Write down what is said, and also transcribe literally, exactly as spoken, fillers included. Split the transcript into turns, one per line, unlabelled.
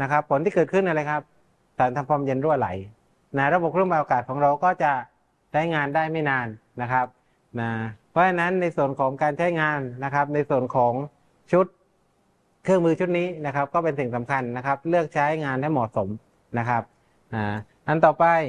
นะครับผลที่เกิดขึ้นอะไรครับสารทำความเย็นรั่วไหลนะระบบเครื่องปรับอากาศของเราก็จะใช้งานได้ไม่นานนะครับนะเพราะฉะนั้นในส่วนของการใช้งานนะครับในส่วนของชุดเครื่องมือชุดนี้นะครับก็เป็นสิ่งสำคัญนะครับเลือกใช้งานให้เหมาะสมนะครับอ่าอันต่อไป